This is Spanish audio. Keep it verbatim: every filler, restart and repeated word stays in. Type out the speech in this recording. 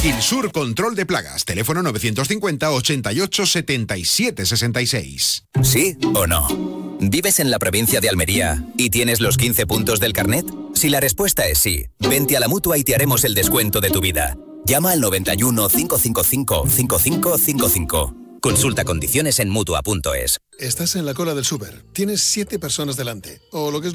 Gilsur Control de Plagas. Teléfono novecientos cincuenta, ochenta y ocho, setenta y siete, sesenta y seis. ¿Sí o no? ¿Vives en la provincia de Almería y tienes los quince puntos del carnet? Si la respuesta es sí, vente a la Mutua y te haremos el descuento de tu vida. Llama al noventa y uno, cinco cinco cinco, cinco cinco cinco cinco. Consulta condiciones en Mutua punto es. Estás en la cola del súper. Tienes siete personas delante. O lo que es